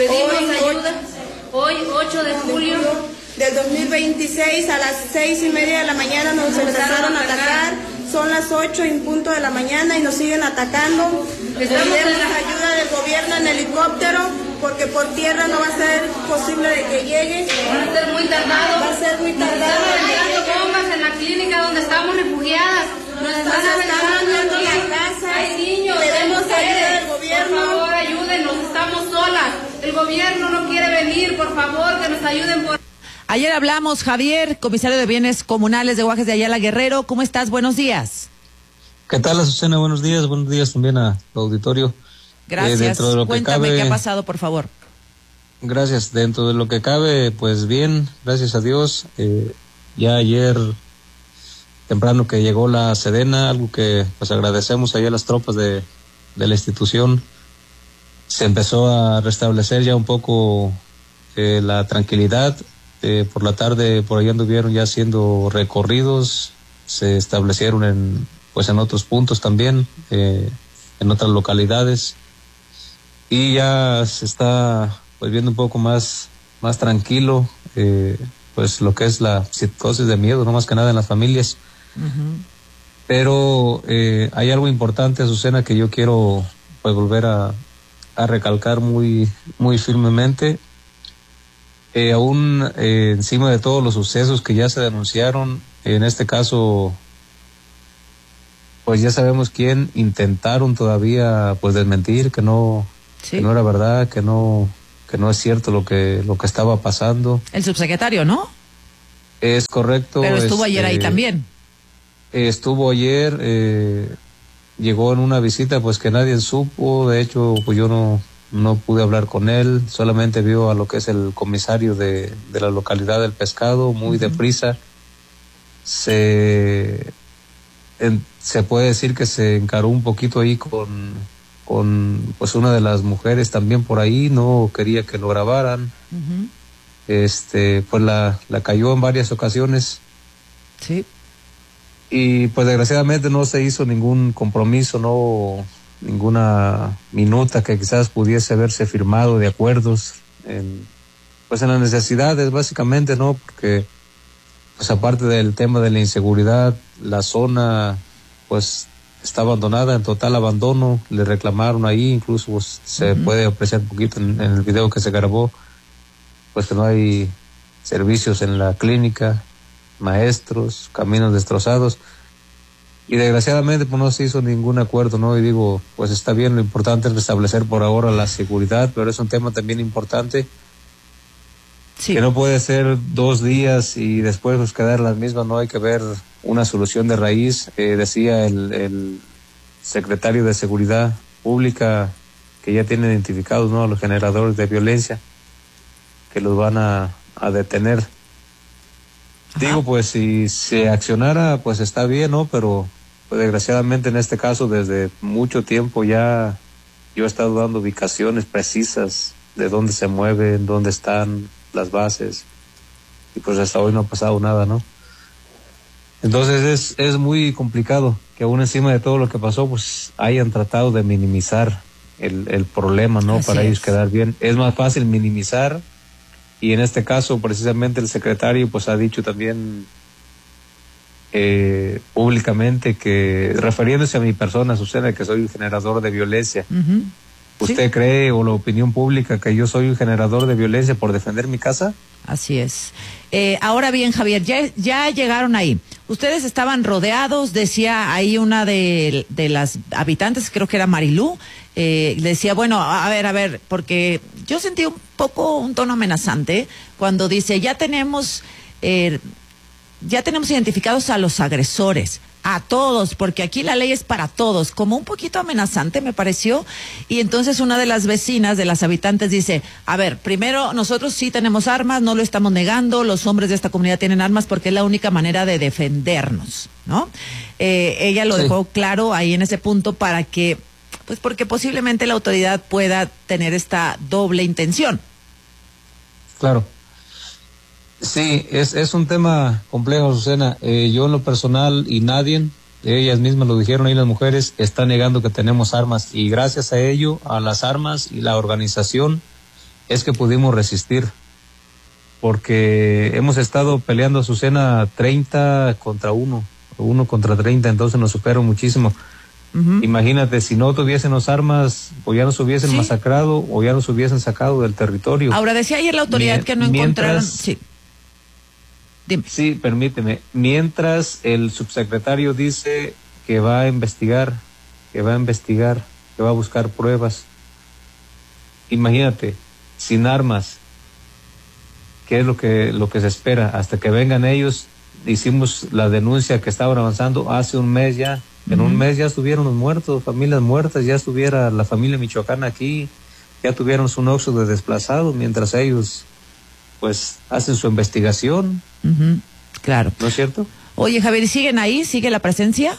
Pedimos ayuda. Hoy, 8 de julio del 2026, a las 6:30 de la mañana nos empezaron a atacar. Son las 8 en punto de la mañana y nos siguen atacando. Pedimos ayuda del gobierno en helicóptero, porque por tierra no va a ser posible de que llegue. Va a ser muy tardado. Va a ser muy tardado. Estamos tirando bombas en la clínica donde estamos refugiadas. Nos están aventando la casa. Hay niños. Pedimos ayuda del gobierno. Por favor, ayúdenos. Estamos solas. El gobierno no quiere venir. Por favor, que nos ayuden. Ayer hablamos, Javier, comisario de Bienes Comunales de Guajes de Ayala, Guerrero. ¿Cómo estás? Buenos días. ¿Qué tal, Azucena? Buenos días también a tu auditorio. Gracias. Cuéntame qué ha pasado, por favor. Gracias. Dentro de lo que cabe, pues bien, gracias a Dios. Ya ayer temprano que llegó la Sedena, algo que pues agradecemos ahí a las tropas de la institución, se empezó a restablecer ya un poco la tranquilidad. Por la tarde por ahí anduvieron ya haciendo recorridos, se establecieron en otros puntos también, en otras localidades, y ya se está pues viendo un poco más tranquilo, pues lo que es la psicosis de miedo, no más que nada en las familias. Uh-huh. Pero hay algo importante, Azucena, que yo quiero pues volver a recalcar muy firmemente. Aún encima de todos los sucesos que ya se denunciaron, en este caso pues ya sabemos quién intentaron todavía pues desmentir, que no era verdad, que no es cierto lo que estaba pasando. El subsecretario, ¿no? Es correcto. Pero estuvo ayer ahí también. Estuvo ayer, llegó en una visita pues que nadie supo. De hecho pues yo no pude hablar con él, solamente vio a lo que es el comisario de la localidad del Pescado, muy deprisa. Se puede decir que se encaró un poquito ahí con pues una de las mujeres también por ahí, no quería que lo grabaran. Uh-huh. Pues la cayó en varias ocasiones. Sí. Y pues desgraciadamente no se hizo ningún compromiso, ninguna minuta que quizás pudiese haberse firmado de acuerdos en las necesidades básicamente, ¿no? Porque pues aparte del tema de la inseguridad, la zona pues está abandonada, en total abandono. Le reclamaron ahí, incluso pues, se puede apreciar un poquito en el video que se grabó, pues que no hay servicios en la clínica, maestros, caminos destrozados. Y desgraciadamente pues no se hizo ningún acuerdo, ¿no? Y digo, pues está bien, lo importante es restablecer por ahora la seguridad, pero es un tema también importante, que no puede ser 2 días y después pues quedar las mismas, no hay que ver una solución de raíz. Decía el secretario de Seguridad Pública que ya tiene identificados, ¿no?, a los generadores de violencia, que los van a detener. Ajá. Digo, pues si se accionara, pues está bien, ¿no? Pero pues desgraciadamente en este caso desde mucho tiempo ya yo he estado dando ubicaciones precisas de dónde se mueven, dónde están las bases, y pues hasta hoy no ha pasado nada, ¿no? Entonces es muy complicado que aún encima de todo lo que pasó, pues hayan tratado de minimizar el problema, ¿no? Así para ellos quedar bien. Es más fácil minimizar, y en este caso precisamente el secretario pues ha dicho también públicamente, que refiriéndose a mi persona, Azucena, que soy un generador de violencia. Uh-huh. ¿Usted cree, o la opinión pública, que yo soy un generador de violencia por defender mi casa? Así es. Ahora bien, Javier, ya llegaron ahí. Ustedes estaban rodeados, decía ahí una de las habitantes, creo que era Marilú, decía, bueno, a ver, porque yo sentí un poco un tono amenazante cuando dice, ya tenemos identificados a los agresores, a todos, porque aquí la ley es para todos, como un poquito amenazante me pareció. Y entonces una de las vecinas, de las habitantes, dice, a ver, primero, nosotros sí tenemos armas, no lo estamos negando, los hombres de esta comunidad tienen armas porque es la única manera de defendernos, ¿no? Ella lo dejó claro ahí en ese punto para que, pues porque posiblemente la autoridad pueda tener esta doble intención. Claro. Sí, es un tema complejo, Azucena. Yo en lo personal, y nadie, ellas mismas lo dijeron ahí, las mujeres, están negando que tenemos armas, y gracias a ello, a las armas y la organización, es que pudimos resistir, porque hemos estado peleando, Azucena, 30 contra 1 contra 30, entonces nos superan muchísimo. Imagínate, si no tuviésemos armas, o ya nos hubiesen masacrado, o ya nos hubiesen sacado del territorio. Ahora, decía ayer la autoridad que no encontraron... Sí. Dime. Sí, permíteme. Mientras el subsecretario dice que va a investigar, que va a buscar pruebas. Imagínate, sin armas, ¿qué es lo que se espera? Hasta que vengan ellos. Hicimos la denuncia que estaban avanzando hace un mes ya. En un mes ya estuvieron los muertos, familias muertas, ya estuviera la familia michoacana aquí, ya tuvieron un éxodo de desplazados, mientras ellos pues hacen su investigación. Claro. ¿No es cierto? Oye, Javier, ¿y siguen ahí? ¿Sigue la presencia?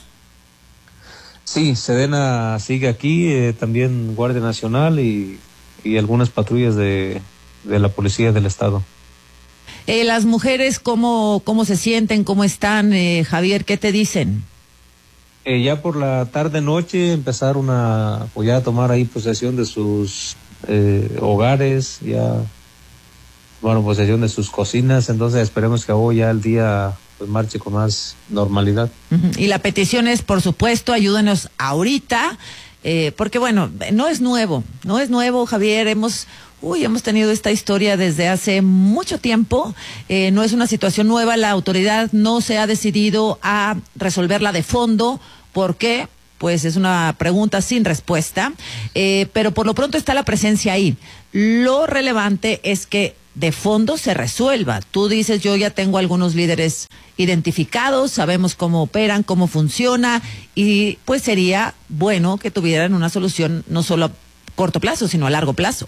Sí, Sedena sigue aquí, también Guardia Nacional y algunas patrullas de la Policía del Estado. Las mujeres, ¿cómo se sienten? ¿Cómo están, Javier? ¿Qué te dicen? Ya por la tarde-noche empezaron a tomar ahí posesión de sus hogares, ya tomaron posesión de sus cocinas, entonces esperemos que hoy ya el día pues marche con más normalidad. Y la petición es, por supuesto, ayúdenos ahorita, porque bueno, no es nuevo, Javier, hemos tenido esta historia desde hace mucho tiempo, no es una situación nueva, la autoridad no se ha decidido a resolverla de fondo. ¿Por qué? Pues es una pregunta sin respuesta, pero por lo pronto está la presencia ahí. Lo relevante es que de fondo se resuelva. Tú dices, yo ya tengo algunos líderes identificados, sabemos cómo operan, cómo funciona, y pues sería bueno que tuvieran una solución no solo a corto plazo, sino a largo plazo.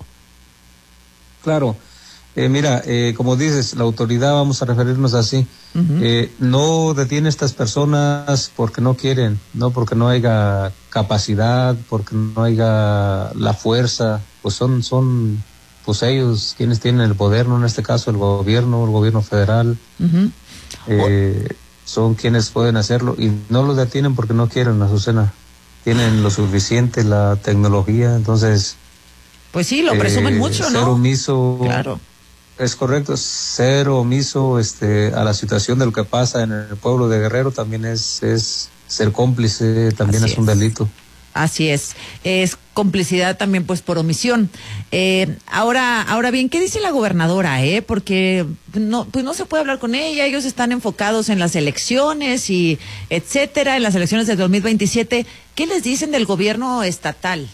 Claro. Mira, como dices, la autoridad, vamos a referirnos así, no detiene a estas personas porque no quieren, no porque no haya capacidad, porque no haya la fuerza, pues son pues ellos quienes tienen el poder, no en este caso el gobierno federal, son quienes pueden hacerlo y no lo detienen porque no quieren, Azucena, tienen lo suficiente, la tecnología, entonces... Pues sí, lo presumen mucho, ¿no? Ser omiso... Claro. Es correcto, ser omiso a la situación de lo que pasa en el pueblo de Guerrero también es ser cómplice, también es un delito. Así es complicidad también pues por omisión. Ahora bien, ¿qué dice la gobernadora? Porque no se puede hablar con ella, ellos están enfocados en las elecciones y etcétera, en las elecciones de 2027. ¿Qué les dicen del gobierno estatal?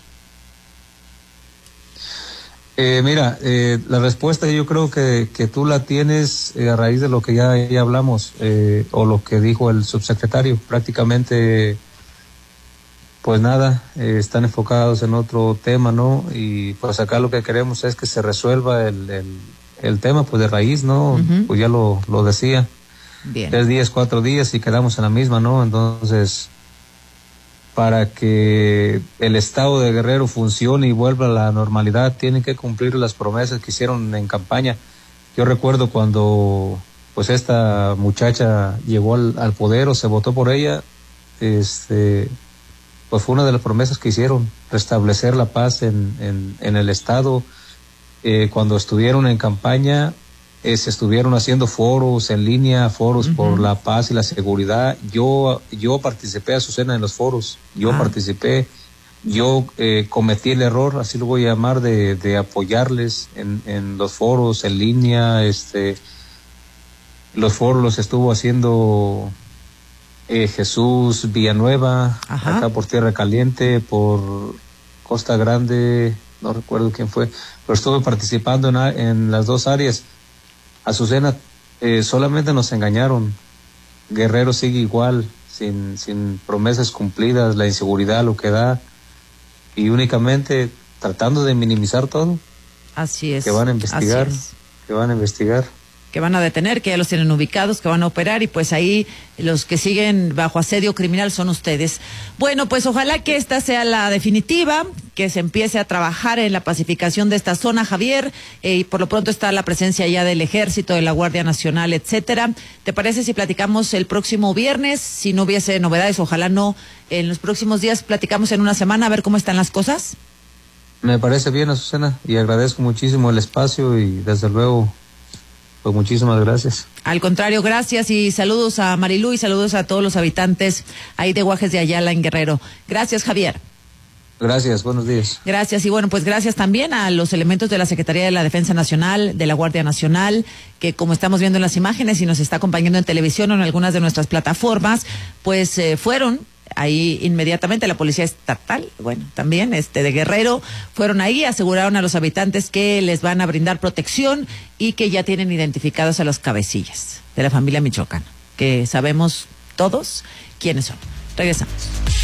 Mira, la respuesta yo creo que tú la tienes a raíz de lo que ya hablamos, o lo que dijo el subsecretario. Prácticamente, pues nada, están enfocados en otro tema, ¿no? Y pues acá lo que queremos es que se resuelva el tema, pues de raíz, ¿no? Pues ya lo decía. Bien. 3 días, 4 días y quedamos en la misma, ¿no? Entonces... para que el estado de Guerrero funcione y vuelva a la normalidad, tienen que cumplir las promesas que hicieron en campaña. Yo recuerdo cuando pues esta muchacha llegó al poder o se votó por ella, pues fue una de las promesas que hicieron, restablecer la paz en el estado. Cuando estuvieron en campaña, se estuvieron haciendo foros en línea, foros por la paz y la seguridad. Yo participé, Azucena, en los foros. Yo cometí el error, así lo voy a llamar, de apoyarles en los foros en línea. Los foros los estuvo haciendo Jesús Villanueva, acá por Tierra Caliente, por Costa Grande, no recuerdo quién fue, pero estuve participando en las dos áreas. Azucena, solamente nos engañaron. Guerrero sigue igual, sin promesas cumplidas, la inseguridad lo que da, y únicamente tratando de minimizar todo. Así es. Que van a investigar, que van a detener, que ya los tienen ubicados, que van a operar, y pues ahí los que siguen bajo asedio criminal son ustedes. Bueno, pues ojalá que esta sea la definitiva, que se empiece a trabajar en la pacificación de esta zona, Javier, y por lo pronto está la presencia ya del Ejército, de la Guardia Nacional, etcétera. ¿Te parece si platicamos el próximo viernes? Si no hubiese novedades, ojalá no, en los próximos días platicamos en una semana a ver cómo están las cosas. Me parece bien, Azucena, y agradezco muchísimo el espacio y desde luego, pues muchísimas gracias. Al contrario, gracias y saludos a Marilú y saludos a todos los habitantes ahí de Guajes de Ayala en Guerrero. Gracias, Javier. Gracias, buenos días. Gracias y bueno, pues gracias también a los elementos de la Secretaría de la Defensa Nacional, de la Guardia Nacional, que como estamos viendo en las imágenes y nos está acompañando en televisión o en algunas de nuestras plataformas, pues fueron ahí inmediatamente, la Policía Estatal, bueno, también de Guerrero, fueron ahí, aseguraron a los habitantes que les van a brindar protección y que ya tienen identificados a los cabecillas de la familia Michoacán, que sabemos todos quiénes son. Regresamos.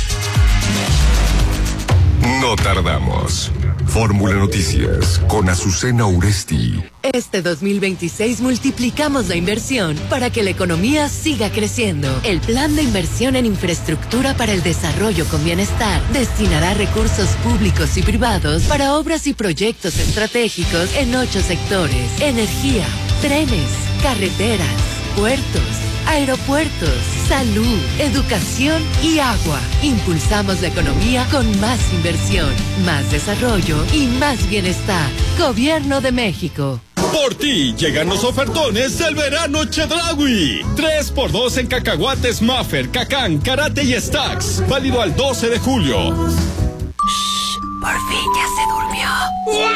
No tardamos. Fórmula Noticias con Azucena Uresti. Este 2026 multiplicamos la inversión para que la economía siga creciendo. El Plan de Inversión en Infraestructura para el Desarrollo con Bienestar destinará recursos públicos y privados para obras y proyectos estratégicos en 8 sectores: energía, trenes, carreteras, puertos, aeropuertos, salud, educación y agua. Impulsamos la economía con más inversión, más desarrollo y más bienestar. Gobierno de México. Por ti llegan los ofertones del verano Chedraui. 3x2 en cacahuates Maffer, Cacán, Karate y Stacks. Válido al 12 de julio. Shh, por fin ya se durmió.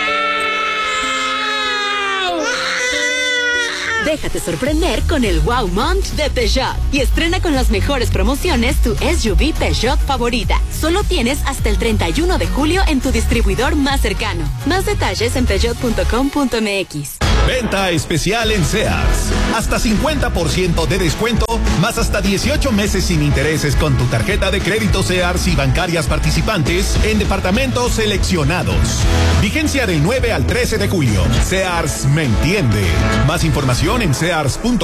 Déjate sorprender con el Wow Month de Peugeot y estrena con las mejores promociones tu SUV Peugeot favorita. Solo tienes hasta el 31 de julio en tu distribuidor más cercano. Más detalles en peugeot.com.mx. Venta especial en Sears. Hasta 50% de descuento, más hasta 18 meses sin intereses con tu tarjeta de crédito Sears y bancarias participantes en departamentos seleccionados. Vigencia del 9 al 13 de julio. Sears me entiende. Más información en sears.com.mx.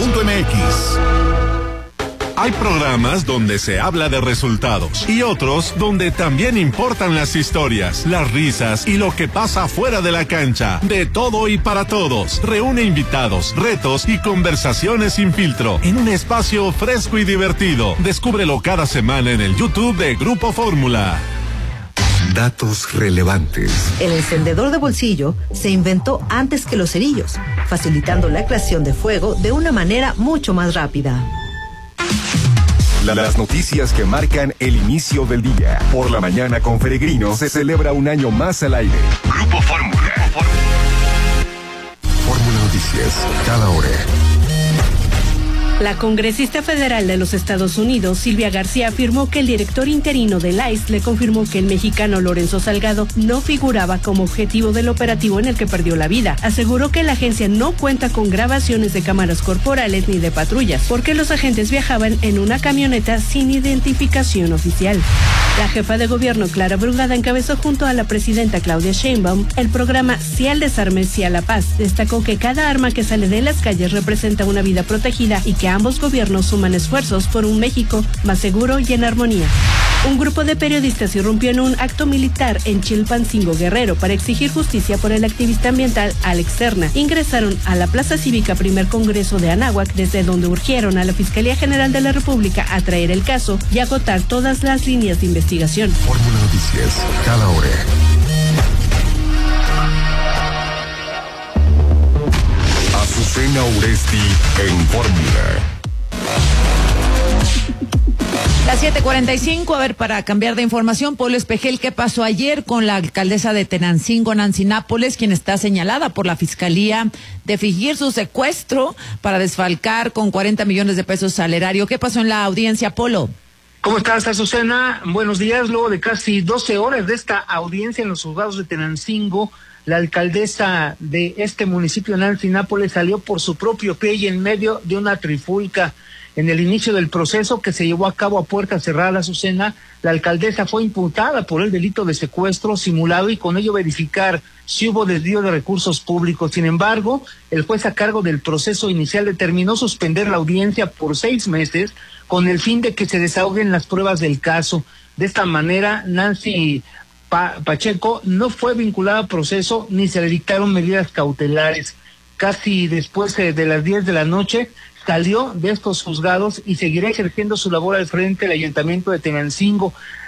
Hay programas donde se habla de resultados y otros donde también importan las historias, las risas y lo que pasa fuera de la cancha. De todo y para todos. Reúne invitados, retos y conversaciones sin filtro en un espacio fresco y divertido. Descúbrelo cada semana en el YouTube de Grupo Fórmula. Datos relevantes. El encendedor de bolsillo se inventó antes que los cerillos, facilitando la creación de fuego de una manera mucho más rápida. Las noticias que marcan el inicio del día. Por la mañana con Peregrino se celebra un año más al aire. Grupo Fórmula. Fórmula Noticias, cada hora. La congresista federal de los Estados Unidos, Silvia García, afirmó que el director interino del ICE le confirmó que el mexicano Lorenzo Salgado no figuraba como objetivo del operativo en el que perdió la vida. Aseguró que la agencia no cuenta con grabaciones de cámaras corporales ni de patrullas, porque los agentes viajaban en una camioneta sin identificación oficial. La jefa de gobierno, Clara Brugada, encabezó junto a la presidenta Claudia Sheinbaum el programa Sí al Desarme, Sí a la Paz. Destacó que cada arma que sale de las calles representa una vida protegida y que ambos gobiernos suman esfuerzos por un México más seguro y en armonía. Un grupo de periodistas irrumpió en un acto militar en Chilpancingo, Guerrero, para exigir justicia por el activista ambiental Alex Serna. Ingresaron a la Plaza Cívica Primer Congreso de Anáhuac, desde donde urgieron a la Fiscalía General de la República a traer el caso y agotar todas las líneas de investigación. Fórmula Noticias, cada hora. Azucena Uresti en Fórmula. Las 7:45, a ver, para cambiar de información, Polo Espejel, ¿qué pasó ayer con la alcaldesa de Tenancingo, Nancy Nápoles, quien está señalada por la Fiscalía de fingir su secuestro para desfalcar con 40 millones de pesos al erario? ¿Qué pasó en la audiencia, Polo? ¿Cómo estás, Azucena? Buenos días. Luego de casi 12 horas de esta audiencia en los juzgados de Tenancingo, la alcaldesa de este municipio, Nancy Nápoles, salió por su propio pie y en medio de una trifulca. En el inicio del proceso, que se llevó a cabo a puerta cerrada, Azucena, la alcaldesa fue imputada por el delito de secuestro simulado y con ello verificar si hubo desvío de recursos públicos. Sin embargo, el juez a cargo del proceso inicial determinó suspender la audiencia por 6 meses con el fin de que se desahoguen las pruebas del caso. De esta manera, Nancy Pacheco no fue vinculada al proceso ni se le dictaron medidas cautelares. Casi después de las 10 de la noche, salió de estos juzgados y seguirá ejerciendo su labor al frente del Ayuntamiento de Tenancingo.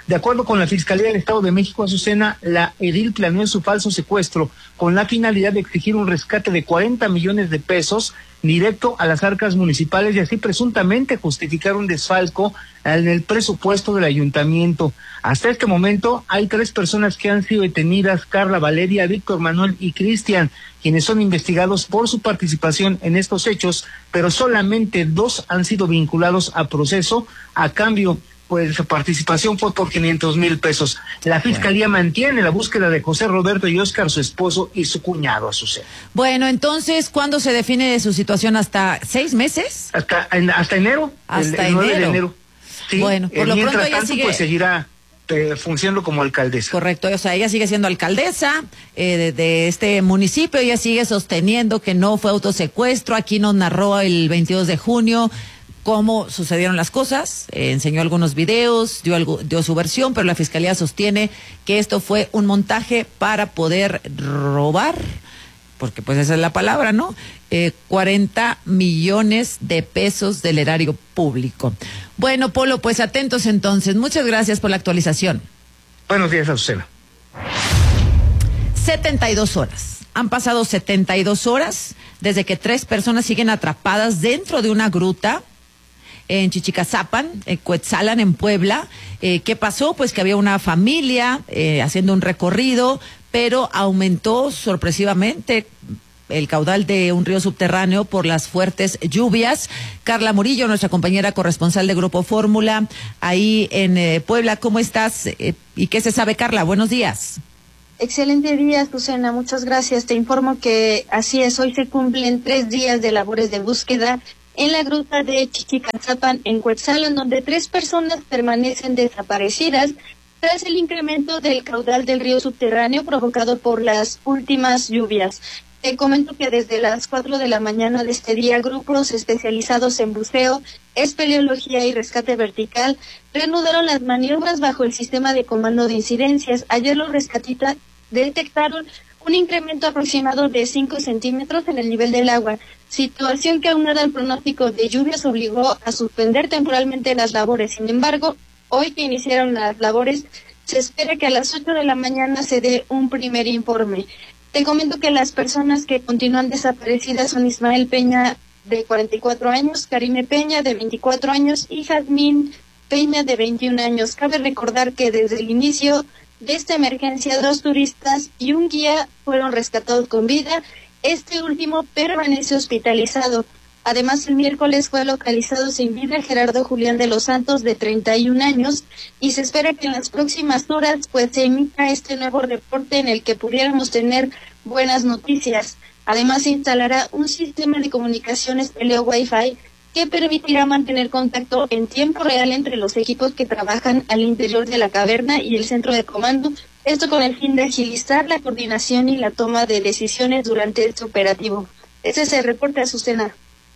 De acuerdo con la Fiscalía del Estado de México, Azucena, la edil planeó su falso secuestro con la finalidad de exigir un rescate de 40 millones de pesos directo a las arcas municipales y así presuntamente justificar un desfalco en el presupuesto del ayuntamiento. Hasta este momento hay 3 personas que han sido detenidas: Carla, Valeria, Víctor Manuel y Cristian, quienes son investigados por su participación en estos hechos, pero solamente 2 han sido vinculados a proceso. A cambio, pues su participación fue por 500,000 pesos. La Fiscalía mantiene la búsqueda de José Roberto y Óscar, su esposo y su cuñado, Azucena. Bueno, entonces, ¿cuándo se define su situación? ¿Hasta 6 meses? Hasta enero. Hasta el 9 enero. de enero. Sí, bueno, por lo pronto ella tanto, sigue... pues seguirá funcionando como alcaldesa. Correcto, o sea, ella sigue siendo alcaldesa de este municipio, ella sigue sosteniendo que no fue autosecuestro. Aquí nos narró el 22 de junio cómo sucedieron las cosas, enseñó algunos videos, dio su versión, pero la Fiscalía sostiene que esto fue un montaje para poder robar, porque pues esa es la palabra, ¿no? 40 millones de pesos del erario público. Bueno, Polo, pues atentos entonces. Muchas gracias por la actualización. Buenos días, Azucena. 72 horas. Han pasado 72 horas desde que 3 personas siguen atrapadas dentro de una gruta en Chichicazapan, en Cuetzalan, en Puebla. ¿Qué pasó? Pues que había una familia haciendo un recorrido, pero aumentó sorpresivamente el caudal de un río subterráneo por las fuertes lluvias. Carla Murillo, nuestra compañera corresponsal de Grupo Fórmula, ahí en Puebla. ¿Cómo estás? ¿Y qué se sabe, Carla? Buenos días. Excelente día, Susana. Muchas gracias. Te informo que así es, hoy se cumplen 3 días de labores de búsqueda en la gruta de Chichicazapan, en Cuetzalan, donde 3 personas permanecen desaparecidas tras el incremento del caudal del río subterráneo provocado por las últimas lluvias. Te comento que desde las 4 de la mañana de este día, grupos especializados en buceo, espeleología y rescate vertical reanudaron las maniobras bajo el sistema de comando de incidencias. Ayer los rescatistas detectaron un incremento aproximado de 5 centímetros en el nivel del agua, situación que aunada al pronóstico de lluvias obligó a suspender temporalmente las labores. Sin embargo, hoy que iniciaron las labores, se espera que a las 8 de la mañana se dé un primer informe. Te comento que las personas que continúan desaparecidas son Ismael Peña, de 44 años, Karime Peña, de 24 años, y Jazmín Peña, de 21 años. Cabe recordar que desde el inicio de esta emergencia, 2 turistas y un guía fueron rescatados con vida. Este último permanece hospitalizado. Además, el miércoles fue localizado sin vida Gerardo Julián de los Santos, de 31 años, y se espera que en las próximas horas pues se emita este nuevo reporte en el que pudiéramos tener buenas noticias. Además, se instalará un sistema de comunicaciones teleo Wi-Fi que permitirá mantener contacto en tiempo real entre los equipos que trabajan al interior de la caverna y el centro de comando, esto con el fin de agilizar la coordinación y la toma de decisiones durante este operativo. Ese es el reporte, Azucena.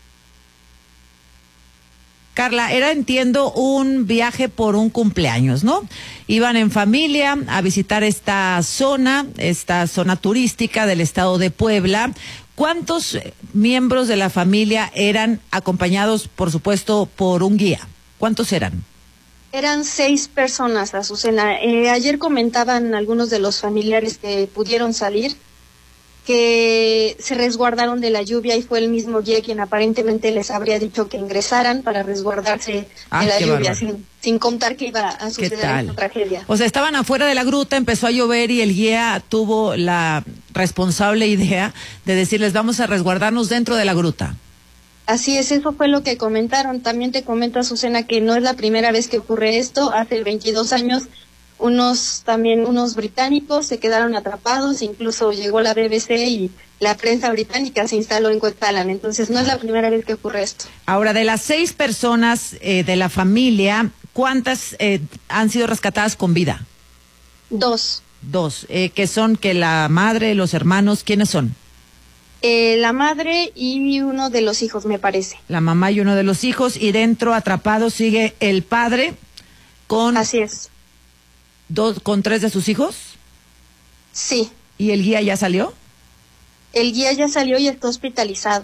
Carla, era, entiendo, un viaje por un cumpleaños, ¿no? Iban en familia a visitar esta zona turística del estado de Puebla. ¿Cuántos miembros de la familia eran acompañados, por supuesto, por un guía? ¿Cuántos eran? Eran 6 personas, Azucena. Ayer comentaban algunos de los familiares que pudieron salir que se resguardaron de la lluvia y fue el mismo guía quien aparentemente les habría dicho que ingresaran para resguardarse de la lluvia, sin contar que iba a suceder esta tragedia. O sea, estaban afuera de la gruta, empezó a llover y el guía tuvo la responsable idea de decirles vamos a resguardarnos dentro de la gruta. Así es, eso fue lo que comentaron. También te comento, Azucena, que no es la primera vez que ocurre esto. Hace 22 años unos británicos se quedaron atrapados, incluso llegó la BBC y la prensa británica se instaló en Cuetzalan, entonces no es la primera vez que ocurre esto. Ahora, de las 6 personas de la familia, ¿cuántas han sido rescatadas con vida? 2. 2, que son que la madre, los hermanos, ¿quiénes son? La madre y uno de los hijos, me parece. La mamá y uno de los hijos, y dentro atrapado sigue el padre con... Así es. ¿Con 3 de sus hijos? Sí. ¿Y el guía ya salió? El guía ya salió y está hospitalizado.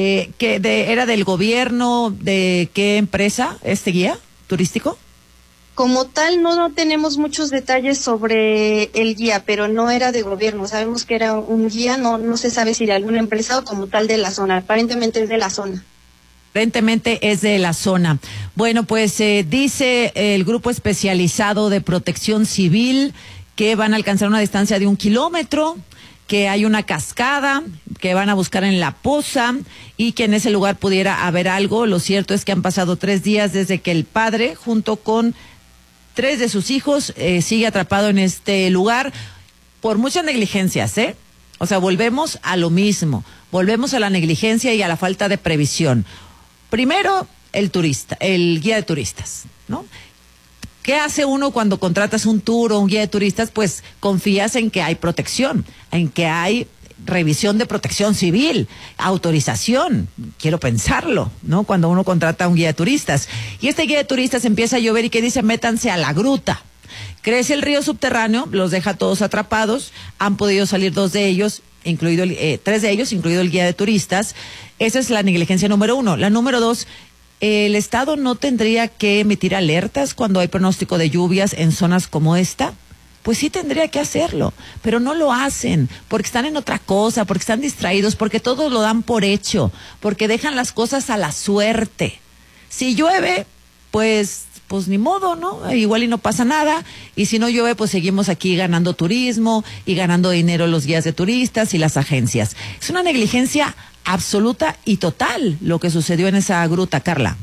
¿Era del gobierno? ¿De qué empresa este guía turístico? Como tal, no tenemos muchos detalles sobre el guía, pero no era de gobierno. Sabemos que era un guía, no se sabe si de alguna empresa o como tal de la zona. Aparentemente es de la zona. Aparentemente es de la zona. Bueno, pues dice el grupo especializado de protección civil que van a alcanzar una distancia de 1 kilómetro, que hay una cascada, que van a buscar en la poza y que en ese lugar pudiera haber algo. Lo cierto es que han pasado 3 días desde que el padre, junto con 3 de sus hijos, sigue atrapado en este lugar por muchas negligencias, ¿eh? O sea, volvemos a lo mismo, volvemos a la negligencia y a la falta de previsión. Primero, el guía de turistas, ¿no? ¿Qué hace uno cuando contratas un tour o un guía de turistas? Pues confías en que hay protección, en que hay revisión de protección civil, autorización, quiero pensarlo, ¿no? Cuando uno contrata a un guía de turistas. Y este guía de turistas empieza a llover y que dice, métanse a la gruta. Crece el río subterráneo, los deja todos atrapados, han podido salir 2 de ellos, 3 de ellos, incluido el guía de turistas. Esa es la negligencia número 1. La número 2, ¿el Estado no tendría que emitir alertas cuando hay pronóstico de lluvias en zonas como esta? Pues sí tendría que hacerlo, pero no lo hacen, porque están en otra cosa, porque están distraídos, porque todos lo dan por hecho, porque dejan las cosas a la suerte. Si llueve, pues ni modo, ¿no? Igual y no pasa nada, y si no llueve, pues seguimos aquí ganando turismo y ganando dinero los guías de turistas y las agencias. Es una negligencia absoluta y total lo que sucedió en esa gruta, Carla.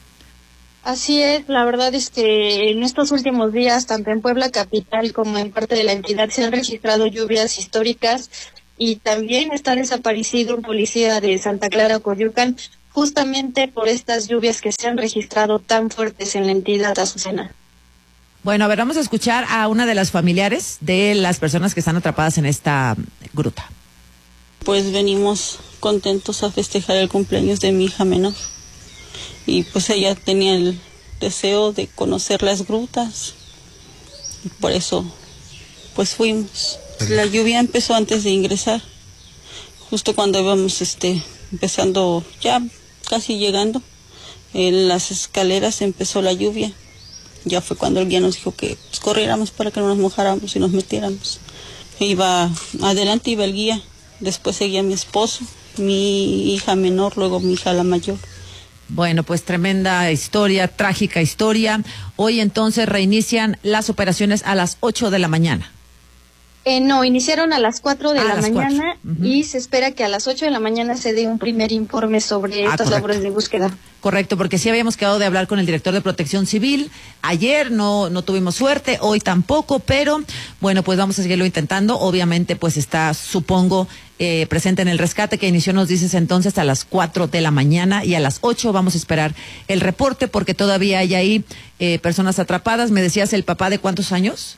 Así es, la verdad es que en estos últimos días, tanto en Puebla capital como en parte de la entidad, se han registrado lluvias históricas y también está desaparecido un policía de Santa Clara, Coyoacán, justamente por estas lluvias que se han registrado tan fuertes en la entidad, Azucena. Bueno, a ver, vamos a escuchar a una de las familiares de las personas que están atrapadas en esta gruta. Pues venimos contentos a festejar el cumpleaños de mi hija menor. Y pues ella tenía el deseo de conocer las grutas. Y por eso, pues fuimos. La lluvia empezó antes de ingresar. Justo cuando íbamos empezando, ya casi llegando, en las escaleras empezó la lluvia. Ya fue cuando el guía nos dijo que pues, corriéramos para que no nos mojáramos y nos metiéramos. Iba adelante, iba el guía. Después seguía mi esposo, mi hija menor, luego mi hija la mayor. Bueno, pues tremenda historia, trágica historia. Hoy entonces reinician las operaciones a las 8 de la mañana. No, iniciaron a las 4 de la mañana y se espera que a las 8 de la mañana se dé un primer informe sobre estas labores de búsqueda. Correcto, porque sí habíamos quedado de hablar con el director de Protección Civil. Ayer no tuvimos suerte, hoy tampoco, pero bueno, pues vamos a seguirlo intentando. Obviamente, pues está, supongo, presente en el rescate que inició, nos dices entonces, a las 4 de la mañana y a las 8 vamos a esperar el reporte porque todavía hay ahí personas atrapadas. Me decías, ¿el papá de cuántos años?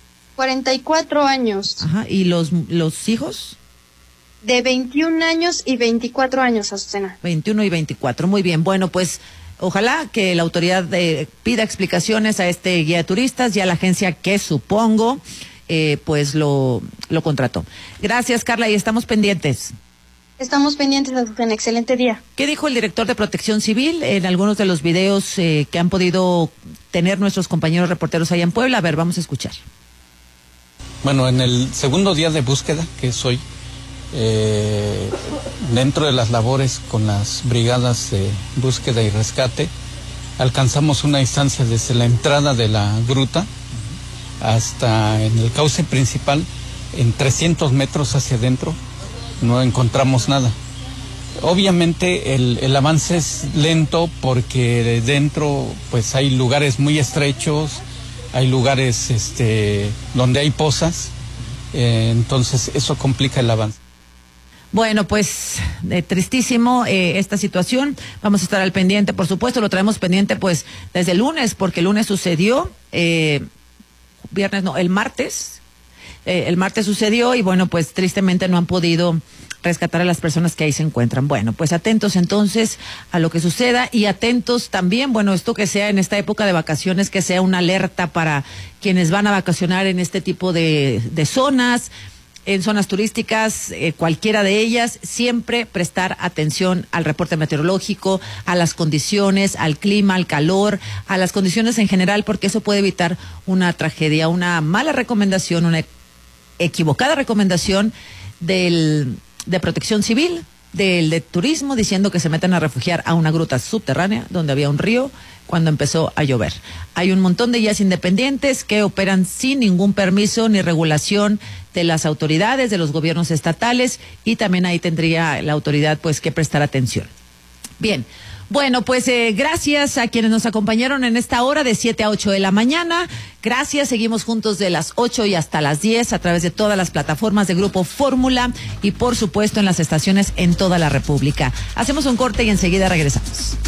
44 años. Ajá, ¿y los hijos? De 21 años y 24 años, Azucena. 21 y 24, muy bien. Bueno, pues ojalá que la autoridad pida explicaciones a este guía de turistas y a la agencia que supongo pues lo contrató. Gracias, Carla, y estamos pendientes. Estamos pendientes, Azucena. Excelente día. ¿Qué dijo el director de Protección Civil en algunos de los videos que han podido tener nuestros compañeros reporteros allá en Puebla? A ver, vamos a escuchar. Bueno, en el segundo día de búsqueda, que es hoy, dentro de las labores con las brigadas de búsqueda y rescate, alcanzamos una distancia desde la entrada de la gruta hasta en el cauce principal, en 300 metros hacia adentro, no encontramos nada. Obviamente el avance es lento porque dentro pues hay lugares muy estrechos, hay lugares donde hay pozas, entonces eso complica el avance. Bueno, pues tristísimo esta situación. Vamos a estar al pendiente, por supuesto, lo traemos pendiente pues desde el lunes, porque el lunes sucedió, el martes sucedió y bueno, pues tristemente no han podido rescatar a las personas que ahí se encuentran. Bueno, pues atentos entonces a lo que suceda y atentos también, bueno, esto que sea en esta época de vacaciones, que sea una alerta para quienes van a vacacionar en este tipo de zonas. en zonas turísticas, cualquiera de ellas, siempre prestar atención al reporte meteorológico, a las condiciones, al clima, al calor, a las condiciones en general, porque eso puede evitar una tragedia, una mala recomendación, una equivocada recomendación de Protección Civil, del de turismo, diciendo que se metan a refugiar a una gruta subterránea donde había un río cuando empezó a llover. Hay un montón de guías independientes que operan sin ningún permiso ni regulación de las autoridades, de los gobiernos estatales, y también ahí tendría la autoridad pues que prestar atención. Bien. Bueno, pues gracias a quienes nos acompañaron en esta hora de 7 a 8 de la mañana. Gracias, seguimos juntos de las 8 y hasta las 10 a través de todas las plataformas de Grupo Fórmula y por supuesto en las estaciones en toda la República. Hacemos un corte y enseguida regresamos.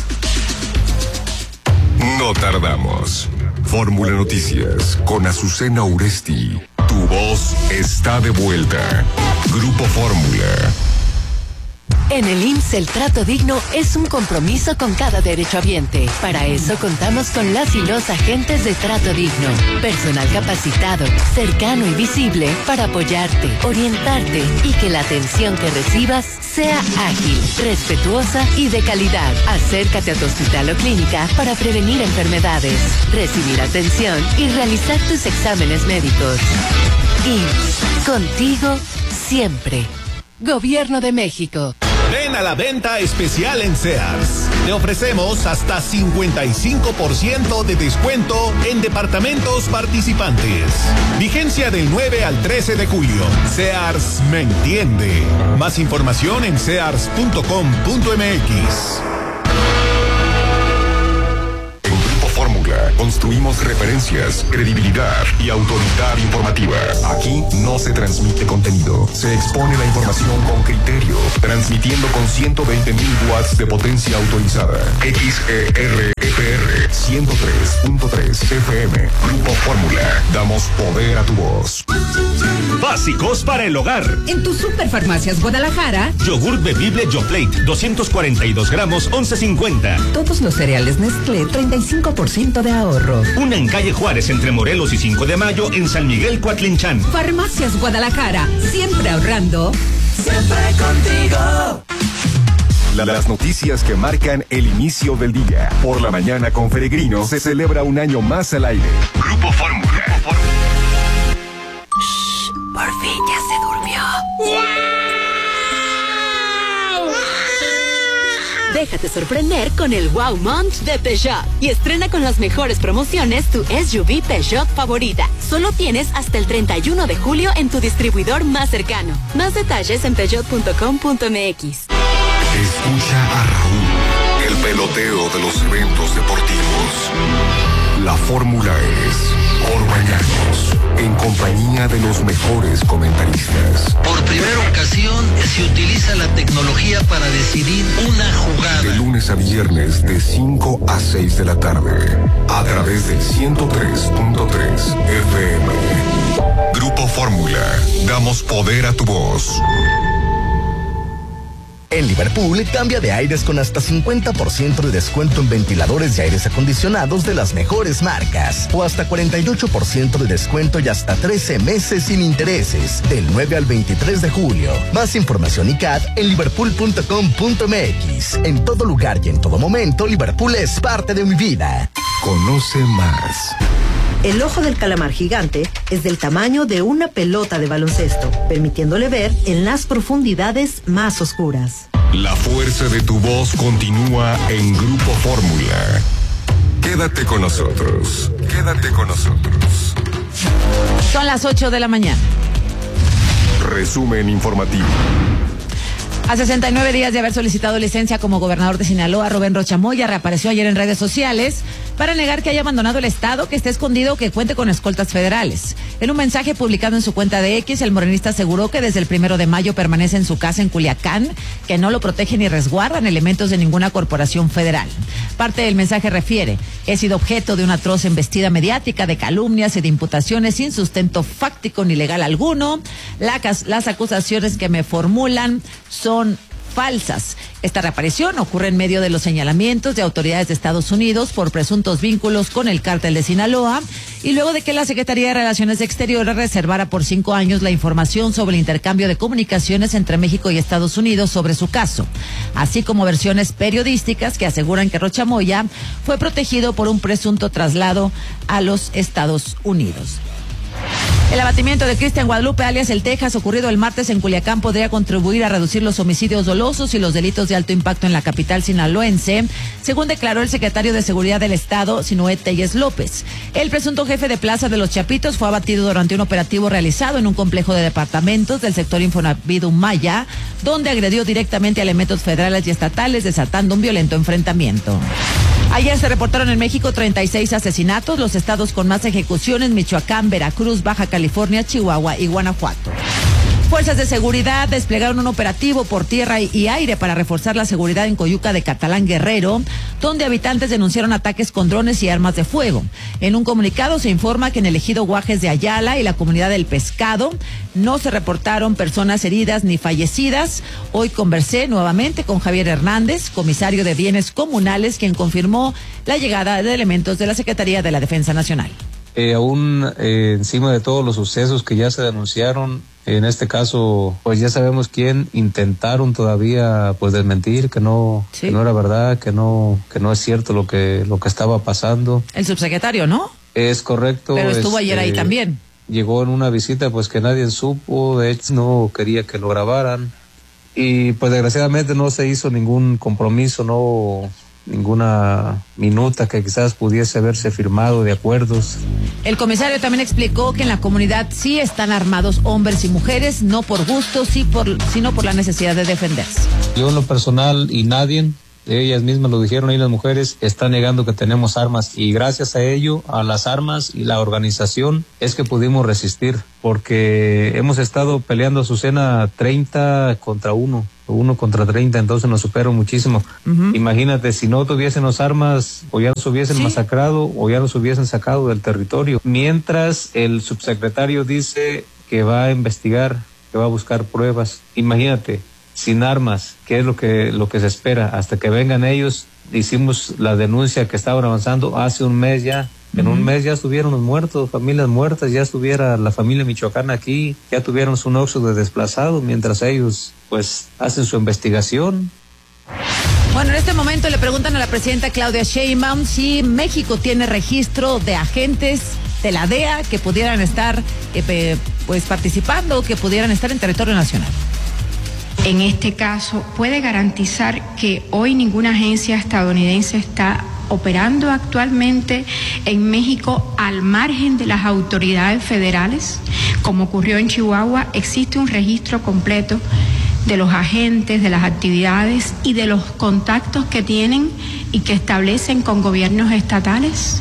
No tardamos. Fórmula Noticias con Azucena Uresti. Tu voz está de vuelta. Grupo Fórmula. En el IMSS el trato digno es un compromiso con cada derechohabiente. Para eso contamos con las y los agentes de trato digno. Personal capacitado, cercano y visible para apoyarte, orientarte y que la atención que recibas sea ágil, respetuosa y de calidad. Acércate a tu hospital o clínica para prevenir enfermedades, recibir atención y realizar tus exámenes médicos. IMSS, contigo siempre. Gobierno de México. Ven a la venta especial en Sears. Te ofrecemos hasta 55% de descuento en departamentos participantes. Vigencia del 9 al 13 de julio. Sears me entiende. Más información en sears.com.mx. Fórmula. Construimos referencias, credibilidad y autoridad informativa. Aquí no se transmite contenido. Se expone la información con criterio, transmitiendo con 120.000 watts de potencia autorizada. XERFR 103.3 FM. Grupo Fórmula. Damos poder a tu voz. Básicos para el hogar. En tus Superfarmacias Guadalajara. Yogur bebible Yoplait, 242 gramos, 11.50. Todos los cereales Nestlé, 35% de ahorro. Una en calle Juárez entre Morelos y 5 de Mayo en San Miguel Coatlinchán. Farmacias Guadalajara, siempre ahorrando. Siempre contigo. Las noticias que marcan el inicio del día. Por la mañana con Peregrino se celebra un año más al aire. Grupo Fórmula. Shh, por fin ya se durmió. Déjate sorprender con el Wow Month de Peugeot y estrena con las mejores promociones tu SUV Peugeot favorita. Solo tienes hasta el 31 de julio en tu distribuidor más cercano. Más detalles en peugeot.com.mx. Escucha a Raúl, el peloteo de los eventos deportivos. La fórmula es Orbañanos, en compañía de los mejores comentaristas. Por primera ocasión se utiliza la tecnología para decidir una jugada. De lunes a viernes de 5 a 6 de la tarde, a través del 103.3 FM. Grupo Fórmula, damos poder a tu voz. En Liverpool, cambia de aires con hasta 50% de descuento en ventiladores y aires acondicionados de las mejores marcas. O hasta 48% de descuento y hasta 13 meses sin intereses. Del 9 al 23 de julio. Más información y CAD en liverpool.com.mx. En todo lugar y en todo momento, Liverpool es parte de mi vida. Conoce más. El ojo del calamar gigante es del tamaño de una pelota de baloncesto, permitiéndole ver en las profundidades más oscuras. La fuerza de tu voz continúa en Grupo Fórmula. Quédate con nosotros. Quédate con nosotros. Son las 8 de la mañana. Resumen informativo. A 69 días de haber solicitado licencia como gobernador de Sinaloa, Rubén Rocha Moya reapareció ayer en redes sociales para negar que haya abandonado el estado, que esté escondido o que cuente con escoltas federales. En un mensaje publicado en su cuenta de X, el morenista aseguró que desde el 1 de mayo permanece en su casa en Culiacán, que no lo protegen ni resguardan elementos de ninguna corporación federal. Parte del mensaje refiere: he sido objeto de una atroz embestida mediática de calumnias y de imputaciones sin sustento fáctico ni legal alguno. Las acusaciones que me formulan son falsas. Esta reaparición ocurre en medio de los señalamientos de autoridades de Estados Unidos por presuntos vínculos con el cártel de Sinaloa y luego de que la Secretaría de Relaciones Exteriores reservara por 5 años la información sobre el intercambio de comunicaciones entre México y Estados Unidos sobre su caso, así como versiones periodísticas que aseguran que Rocha Moya fue protegido por un presunto traslado a los Estados Unidos. El abatimiento de Cristian Guadalupe, alias El Texas, ocurrido el martes en Culiacán, podría contribuir a reducir los homicidios dolosos y los delitos de alto impacto en la capital sinaloense, según declaró el secretario de Seguridad del Estado, Sinué Telles López. El presunto jefe de plaza de Los Chapitos fue abatido durante un operativo realizado en un complejo de departamentos del sector Infonavit Maya, donde agredió directamente a elementos federales y estatales, desatando un violento enfrentamiento. Ayer se reportaron en México 36 asesinatos, los estados con más ejecuciones: Michoacán, Veracruz, Baja California, Chihuahua y Guanajuato. Fuerzas de seguridad desplegaron un operativo por tierra y aire para reforzar la seguridad en Coyuca de Catalán, Guerrero, donde habitantes denunciaron ataques con drones y armas de fuego. En un comunicado se informa que en el ejido Guajes de Ayala y la comunidad del Pescado no se reportaron personas heridas ni fallecidas. Hoy conversé nuevamente con Javier Hernández, comisario de Bienes Comunales, quien confirmó la llegada de elementos de la Secretaría de la Defensa Nacional. Aún encima de todos los sucesos que ya se denunciaron, en este caso, pues ya sabemos quién intentaron todavía pues desmentir que no era verdad, que no es cierto lo que estaba pasando. El subsecretario, ¿no? Es correcto. Pero estuvo ayer ahí también. Llegó en una visita pues que nadie supo, de hecho no quería que lo grabaran y pues desgraciadamente no se hizo ningún compromiso, ninguna minuta que quizás pudiese haberse firmado de acuerdos. El comisario también explicó que en la comunidad sí están armados hombres y mujeres, no por gusto, sino por la necesidad de defenderse. Yo en lo personal y nadie, ellas mismas lo dijeron ahí, las mujeres están negando que tenemos armas y gracias a ello, a las armas y la organización es que pudimos resistir, porque hemos estado peleando, Azucena, 30 contra 1 contra 30, entonces nos superan muchísimo. Imagínate, si no tuviésemos armas, o ya nos hubiesen masacrado, o ya nos hubiesen sacado del territorio. Mientras el subsecretario dice que va a investigar, que va a buscar pruebas. Imagínate, sin armas, ¿qué es lo que se espera? Hasta que vengan ellos, hicimos la denuncia que estaban avanzando hace un mes ya. En un mes ya estuvieron los muertos, familias muertas, ya estuviera la familia michoacana aquí, ya tuvieron un oxo de desplazados, mientras ellos pues hacen su investigación. Bueno, en este momento le preguntan a la presidenta Claudia Sheinbaum si México tiene registro de agentes de la DEA que pudieran estar pues participando, que pudieran estar en territorio nacional. En este caso, ¿puede garantizar que hoy ninguna agencia estadounidense está operando actualmente en México al margen de las autoridades federales? Como ocurrió en Chihuahua, existe un registro completo de los agentes, de las actividades y de los contactos que tienen y que establecen con gobiernos estatales.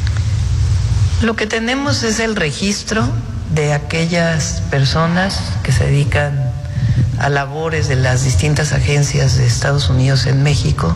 Lo que tenemos es el registro de aquellas personas que se dedican a labores de las distintas agencias de Estados Unidos en México,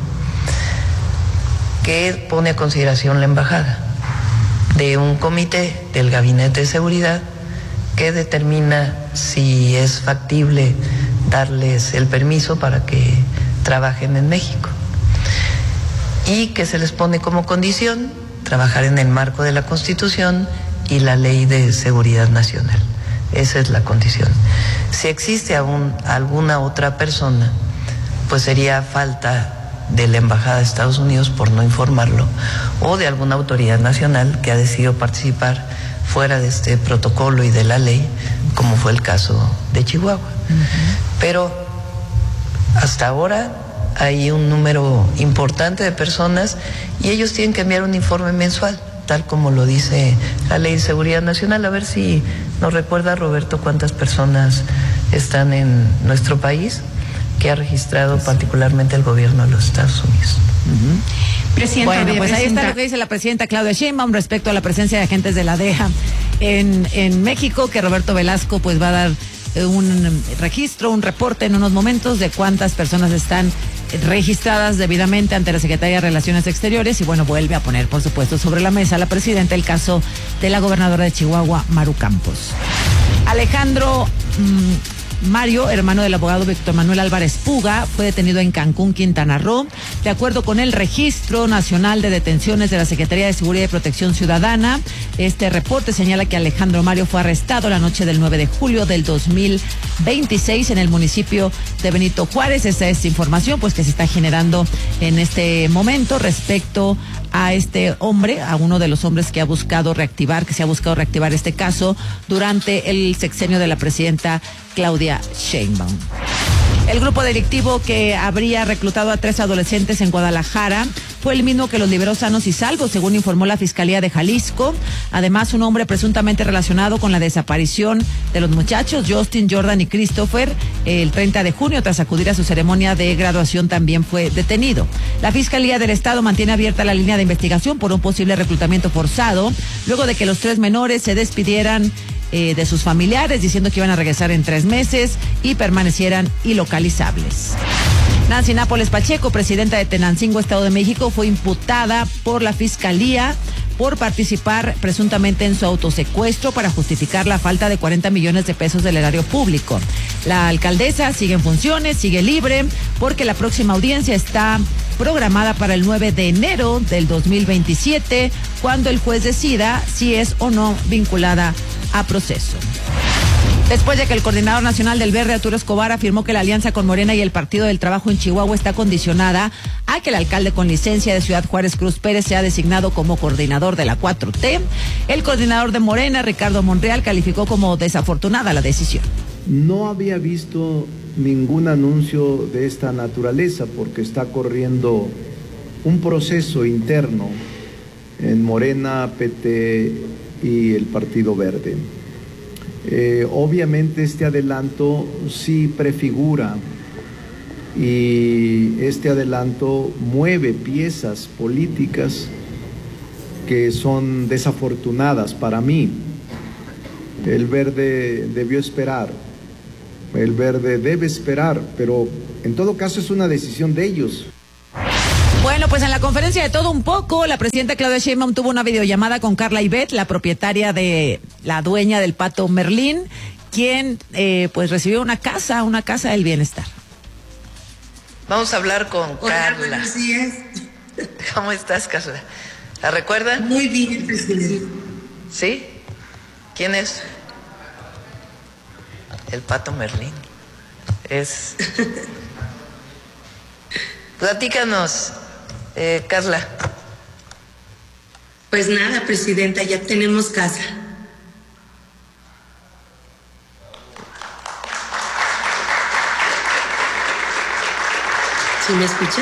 que pone a consideración la embajada, de un comité del Gabinete de Seguridad que determina si es factible darles el permiso para que trabajen en México y que se les pone como condición trabajar en el marco de la Constitución y la Ley de Seguridad Nacional. Esa es la condición. Si existe aún alguna otra persona, pues sería falta de la Embajada de Estados Unidos por no informarlo, o de alguna autoridad nacional que ha decidido participar fuera de este protocolo y de la ley, como fue el caso de Chihuahua. Pero hasta ahora hay un número importante de personas y ellos tienen que enviar un informe mensual, tal como lo dice la Ley de Seguridad Nacional. A ver si nos recuerda, Roberto, cuántas personas están en nuestro país que ha registrado particularmente el gobierno de los Estados Unidos. Bueno, pues ahí está lo que dice la presidenta Claudia Sheinbaum respecto a la presencia de agentes de la DEA en México, que Roberto Velasco pues va a dar un registro, un reporte en unos momentos de cuántas personas están registradas debidamente ante la Secretaría de Relaciones Exteriores. Y bueno, vuelve a poner, por supuesto, sobre la mesa la presidenta el caso de la gobernadora de Chihuahua, Maru Campos. Alejandro Mario, hermano del abogado Víctor Manuel Álvarez Puga, fue detenido en Cancún, Quintana Roo. De acuerdo con el Registro Nacional de Detenciones de la Secretaría de Seguridad y Protección Ciudadana, este reporte señala que Alejandro Mario fue arrestado la noche del 9 de julio del 2026 en el municipio de Benito Juárez. Esa es información pues que se está generando en este momento respecto a este hombre, a uno de los hombres que se ha buscado reactivar este caso durante el sexenio de la presidenta Claudia Sheinbaum. El grupo delictivo que habría reclutado a 3 adolescentes en Guadalajara fue el mismo que los liberó sanos y salvos, según informó la Fiscalía de Jalisco. Además, un hombre presuntamente relacionado con la desaparición de los muchachos, Justin, Jordan y Christopher, el 30 de junio, tras acudir a su ceremonia de graduación, también fue detenido. La Fiscalía del Estado mantiene abierta la línea de investigación por un posible reclutamiento forzado, luego de que los 3 menores se despidieran de sus familiares, diciendo que iban a regresar en 3 meses y permanecieran ilocalizables. Nancy Nápoles Pacheco, presidenta de Tenancingo, Estado de México, fue imputada por la Fiscalía por participar presuntamente en su autosecuestro para justificar la falta de 40 millones de pesos del erario público. La alcaldesa sigue en funciones, sigue libre, porque la próxima audiencia está programada para el 9 de enero del 2027, cuando el juez decida si es o no vinculada a proceso. Después de que el coordinador nacional del Verde, Arturo Escobar, afirmó que la alianza con Morena y el Partido del Trabajo en Chihuahua está condicionada a que el alcalde con licencia de Ciudad Juárez, Cruz Pérez, sea designado como coordinador de la 4T, el coordinador de Morena, Ricardo Monreal, calificó como desafortunada la decisión. No había visto ningún anuncio de esta naturaleza porque está corriendo un proceso interno en Morena, PT y el Partido Verde. Obviamente este adelanto sí prefigura y este adelanto mueve piezas políticas que son desafortunadas para mí. El Verde debió esperar, el Verde debe esperar, pero en todo caso es una decisión de ellos. Bueno, pues en la conferencia de todo un poco, la presidenta Claudia Sheinbaum tuvo una videollamada con Carla Ivette, la propietaria de la dueña del Pato Merlín, quien pues recibió una casa del bienestar. Vamos a hablar con Carla. Buenos días. ¿Cómo estás, Carla? ¿La recuerdan? Muy bien, presidente. ¿Sí? ¿Quién es? El Pato Merlín. Es... Platícanos, Carla. Pues nada, presidenta, ya tenemos casa. ¿Sí me escucha?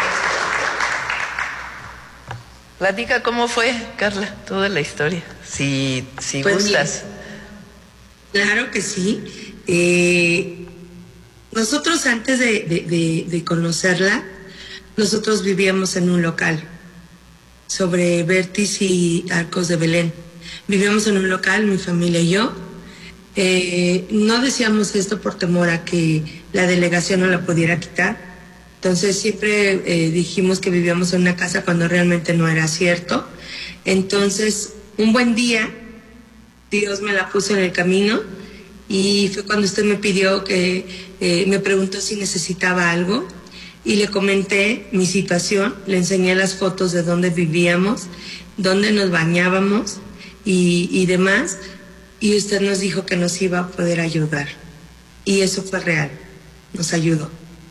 Platica cómo fue, Carla, toda la historia, si pues gustas. Bien. Claro que sí. Nosotros antes de conocerla, nosotros vivíamos en un local sobre Vértiz y Arcos de Belén. Vivíamos en un local, mi familia y yo. No decíamos esto por temor a que la delegación no la pudiera quitar. Entonces siempre dijimos que vivíamos en una casa cuando realmente no era cierto. Entonces, un buen día, Dios me la puso en el camino y fue cuando usted me pidió me preguntó si necesitaba algo. Y le comenté mi situación, le enseñé las fotos de dónde vivíamos, dónde nos bañábamos y demás, y usted nos dijo que nos iba a poder ayudar. Y eso fue real, nos ayudó.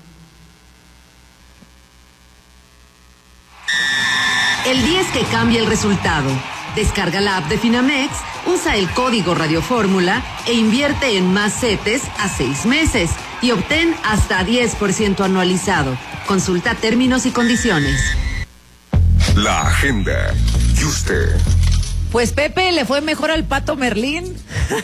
El 10 que cambia el resultado. Descarga la app de Finamex, usa el código Radio Fórmula e invierte en más CETES a 6 meses y obtén hasta 10% anualizado. Consulta términos y condiciones. La agenda. ¿Y usted? Pues Pepe, le fue mejor al Pato Merlín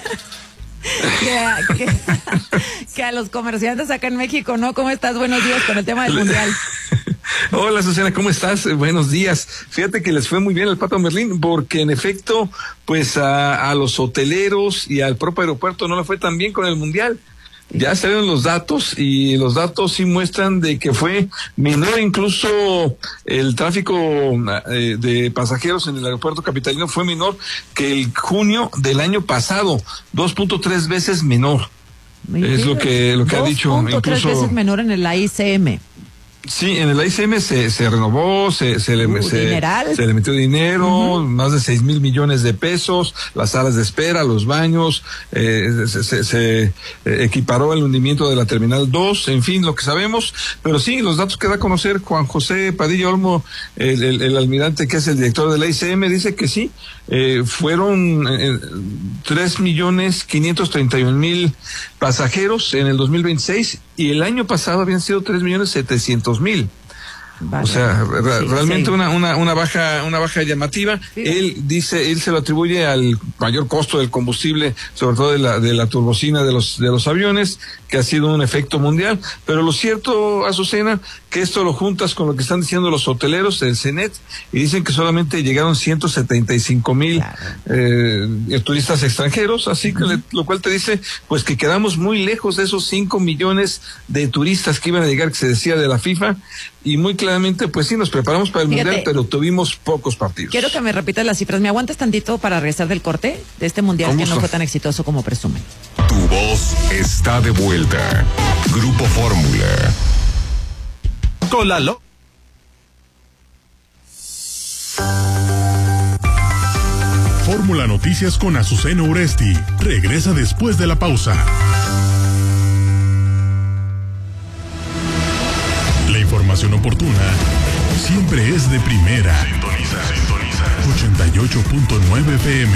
que a los comerciantes acá en México, ¿no? ¿Cómo estás? Buenos días con el tema del Mundial. Hola Susana, ¿cómo estás? Buenos días. Fíjate que les fue muy bien al Pato Merlín porque en efecto, pues a los hoteleros y al propio aeropuerto no le fue tan bien con el Mundial. Ya salieron los datos y los datos sí muestran de que fue menor incluso el tráfico de pasajeros en el aeropuerto capitalino fue menor que el junio del año pasado, 2.3 veces menor. Es lo que ha dicho. 2.3 veces menor en el AICM. Sí, en el AICM se renovó, se le metió dinero, más de 6,000 millones de pesos, las salas de espera, los baños, se equiparó el hundimiento de la Terminal 2, en fin, lo que sabemos, pero sí, los datos que da a conocer Juan José Padilla Olmo, el almirante que es el director del AICM, dice que sí, fueron 3,531,000 pasajeros en el 2026 y el año pasado habían sido 3,700,000. Vale. O sea, realmente sí. una baja llamativa. Sí. Él se lo atribuye al mayor costo del combustible, sobre todo de la turbocina de los aviones, que ha sido un efecto mundial. Pero lo cierto, Azucena, que esto lo juntas con lo que están diciendo los hoteleros del CENET, y dicen que solamente llegaron 175,000 turistas extranjeros, así que lo cual te dice pues que quedamos muy lejos de esos 5 millones de turistas que iban a llegar, que se decía de la FIFA, y muy claramente pues sí nos preparamos para el Mundial, pero tuvimos pocos partidos. Quiero que me repitas las cifras. ¿Me aguantas tantito para regresar del corte de este Mundial que no fue tan exitoso como presumen? Tu voz está de vuelta. Grupo Fórmula. Colalo. Fórmula Noticias con Azucena Uresti regresa después de la pausa. La información oportuna siempre es de primera. Sintoniza 88.9 FM.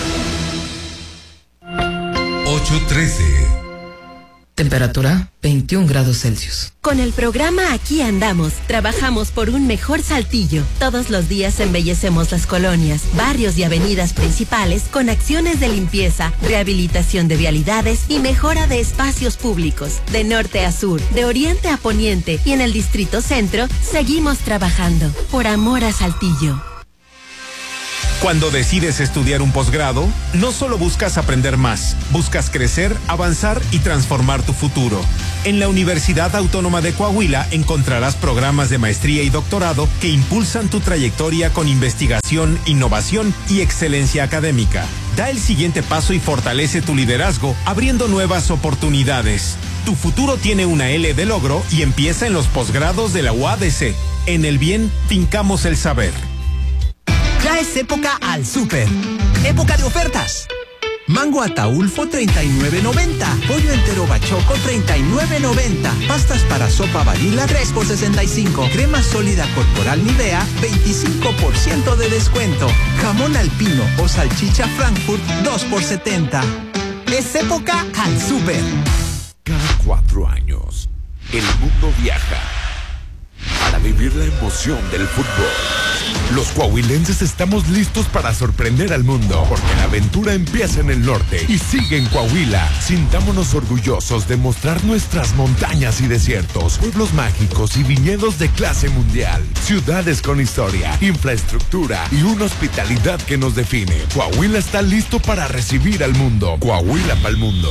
8:13. Temperatura 21 grados Celsius. Con el programa Aquí Andamos, trabajamos por un mejor Saltillo. Todos los días embellecemos las colonias, barrios y avenidas principales con acciones de limpieza, rehabilitación de vialidades y mejora de espacios públicos. De norte a sur, de oriente a poniente y en el Distrito Centro, seguimos trabajando por amor a Saltillo. Cuando decides estudiar un posgrado, no solo buscas aprender más, buscas crecer, avanzar y transformar tu futuro. En la Universidad Autónoma de Coahuila encontrarás programas de maestría y doctorado que impulsan tu trayectoria con investigación, innovación y excelencia académica. Da el siguiente paso y fortalece tu liderazgo, abriendo nuevas oportunidades. Tu futuro tiene una L de logro y empieza en los posgrados de la UADC. En el bien, fincamos el saber. Ya es época al súper. Época de ofertas. Mango Ataulfo 39.90. Pollo entero bachoco 39.90. Pastas para sopa Barilla 3 por 65. Crema sólida corporal Nivea 25% de descuento. Jamón alpino o salchicha Frankfurt 2 por 70. Es época al súper. Cada 4 años, el mundo viaja para vivir la emoción del fútbol. Los coahuilenses estamos listos para sorprender al mundo, porque la aventura empieza en el norte y sigue en Coahuila. Sintámonos orgullosos de mostrar nuestras montañas y desiertos, pueblos mágicos y viñedos de clase mundial, ciudades con historia, infraestructura y una hospitalidad que nos define. Coahuila está listo para recibir al mundo. Coahuila pa'l mundo.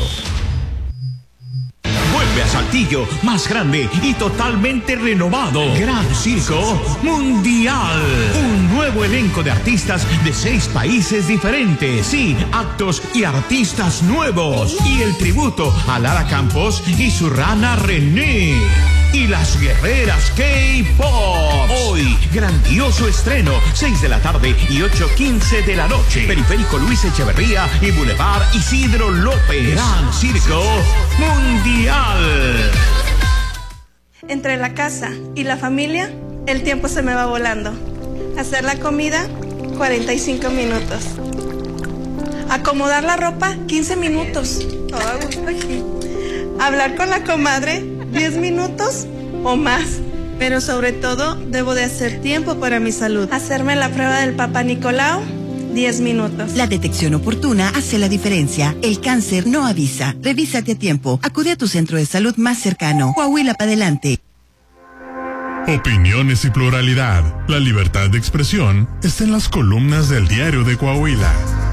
Vuelve a Saltillo, más grande y totalmente renovado. Gran Circo Mundial. Un nuevo elenco de artistas de 6 países diferentes. Sí, actos y artistas nuevos. Y el tributo a Lara Campos y su rana René. Y las guerreras K-Pop. Hoy, grandioso estreno, 6 de la tarde y 8:15 de la noche. Periférico Luis Echeverría y Boulevard Isidro López. Gran Circo Mundial. Entre la casa y la familia, el tiempo se me va volando. Hacer la comida, 45 minutos. Acomodar la ropa, 15 minutos. Todo a gusto aquí. Hablar con la comadre, 10 minutos o más. Pero sobre todo, debo de hacer tiempo para mi salud. Hacerme la prueba del Papá Nicolau, 10 minutos. La detección oportuna hace la diferencia. El cáncer no avisa. Revísate a tiempo. Acude a tu centro de salud más cercano. Coahuila para adelante. Opiniones y pluralidad. La libertad de expresión está en las columnas del Diario de Coahuila.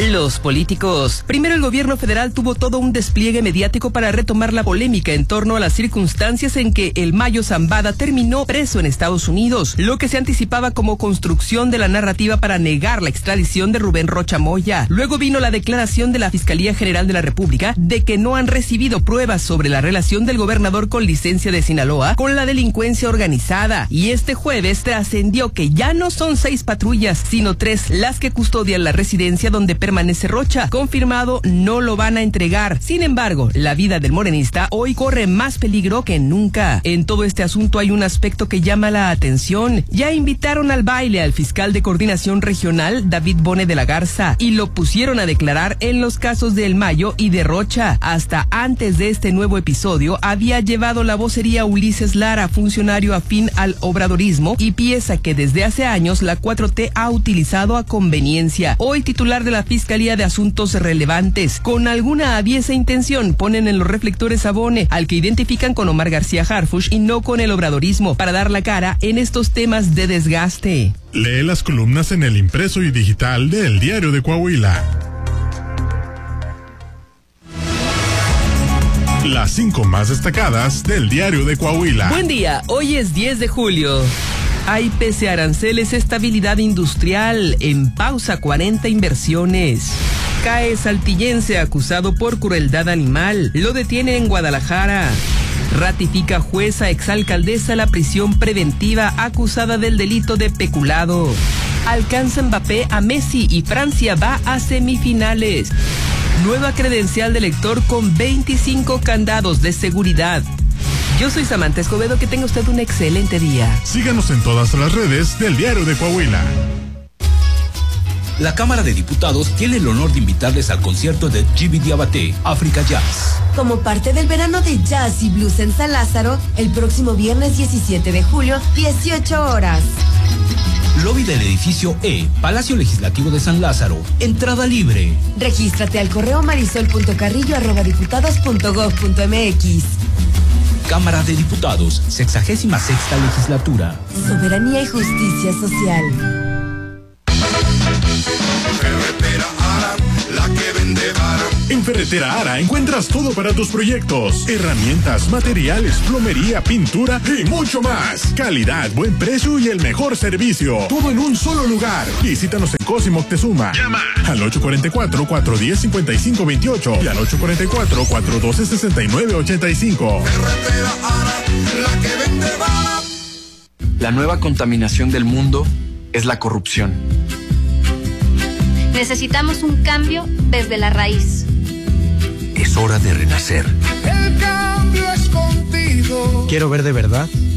Los políticos. Primero, el gobierno federal tuvo todo un despliegue mediático para retomar la polémica en torno a las circunstancias en que el Mayo Zambada terminó preso en Estados Unidos, lo que se anticipaba como construcción de la narrativa para negar la extradición de Rubén Rocha Moya. Luego vino la declaración de la Fiscalía General de la República de que no han recibido pruebas sobre la relación del gobernador con licencia de Sinaloa con la delincuencia organizada. Y este jueves trascendió que ya no son 6 patrullas, sino 3 las que custodian la residencia donde permanece Rocha. Confirmado, no lo van a entregar. Sin embargo, la vida del morenista hoy corre más peligro que nunca. En todo este asunto hay un aspecto que llama la atención. Ya invitaron al baile al fiscal de coordinación regional, David Bone de la Garza, y lo pusieron a declarar en los casos de El Mayo y de Rocha. Hasta antes de este nuevo episodio, había llevado la vocería Ulises Lara, funcionario afín al obradorismo y pieza que desde hace años la 4T ha utilizado a conveniencia. Hoy titular de la Fiscalía de Asuntos Relevantes, con alguna aviesa intención, ponen en los reflectores a Bone, al que identifican con Omar García Harfuch y no con el obradorismo, para dar la cara en estos temas de desgaste. Lee las columnas en el impreso y digital de El Diario de Coahuila. Las 5 más destacadas del Diario de Coahuila. Buen día, hoy es 10 de julio. Hay pese a aranceles estabilidad industrial, en pausa 40 inversiones. Cae saltillense acusado por crueldad animal, lo detiene en Guadalajara. Ratifica jueza exalcaldesa la prisión preventiva acusada del delito de peculado. Alcanza Mbappé a Messi y Francia va a semifinales. Nueva credencial de lector con 25 candados de seguridad. Yo soy Samantha Escobedo, que tenga usted un excelente día. Síganos en todas las redes del Diario de Coahuila. La Cámara de Diputados tiene el honor de invitarles al concierto de Gibi Diabaté, Africa Jazz. Como parte del verano de Jazz y Blues en San Lázaro, el próximo viernes 17 de julio, 18 horas. Lobby del edificio E, Palacio Legislativo de San Lázaro. Entrada libre. Regístrate al correo marisol.carrillo@diputados.gov.mx. Cámara de Diputados, 66ª Legislatura. Soberanía y justicia social. Ferretera Ara, la que vende vara. En Ferretera Ara encuentras todo para tus proyectos: herramientas, materiales, plomería, pintura y mucho más. Calidad, buen precio y el mejor servicio. Todo en un solo lugar. Visítanos en Cosimo Moctezuma. Llama al 844-410-5528 y al 844-412-6985. Ferretera Ara, la que vende vara. La nueva contaminación del mundo es la corrupción. Necesitamos un cambio desde la raíz. Es hora de renacer. El cambio es contigo. Quiero ver de verdad